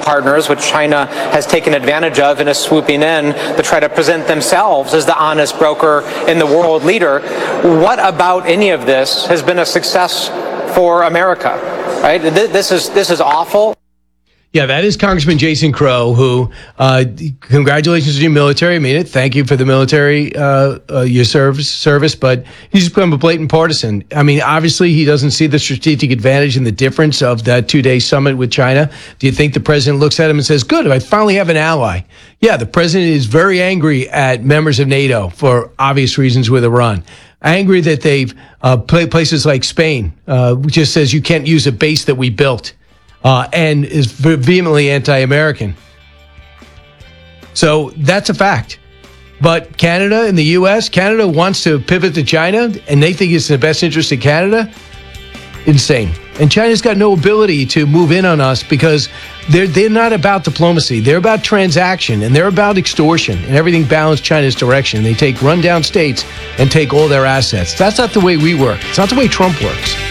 partners, which China has taken advantage of and is swooping in to try to present themselves as the honest broker and the world leader. What about any of this has been a success for America? Right? This is awful. Yeah, that is Congressman Jason Crow, who, congratulations to your military. I mean it. Thank you for the military, your service, but he's become a blatant partisan. I mean, obviously, he doesn't see the strategic advantage and the difference of that 2-day summit with China. Do you think the president looks at him and says, good, I finally have an ally? Yeah, the president is very angry at members of NATO for obvious reasons with Iran. Angry that they've places like Spain, just says you can't use a base that we built. And is vehemently anti-American. So that's a fact. But Canada and the U.S., Canada wants to pivot to China, and they think it's in the best interest of Canada. Insane. And China's got no ability to move in on us because they're not about diplomacy. They're about transaction, and they're about extortion, and everything balanced China's direction. They take rundown states and take all their assets. That's not the way we work. It's not the way Trump works.